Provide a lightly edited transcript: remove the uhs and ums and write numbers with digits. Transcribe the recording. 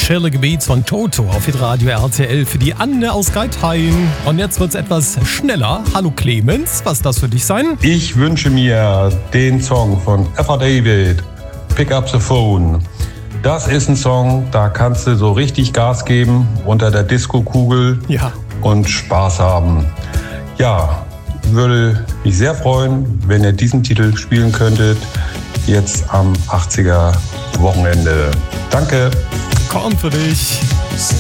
chillige Beats von Toto auf Radio RTL für die Anne aus Geithain. Und jetzt wird's etwas schneller. Hallo Clemens, was das für dich sein? Ich wünsche mir den Song von Eva David, Pick Up the Phone. Das ist ein Song, da kannst du so richtig Gas geben unter der Disco-Kugel und Spaß haben. Ja, würde mich sehr freuen, wenn ihr diesen Titel spielen könntet, jetzt am 80er Wochenende. Danke. Kommt für dich.